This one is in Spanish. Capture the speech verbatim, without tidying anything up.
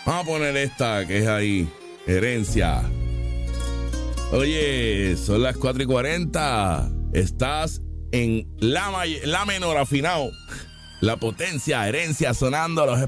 Vamos a poner esta que es ahí, Herencia. Oye, son las cuatro y cuarenta. Estás en la, may- la menor afinado. La potencia, Herencia sonando. Los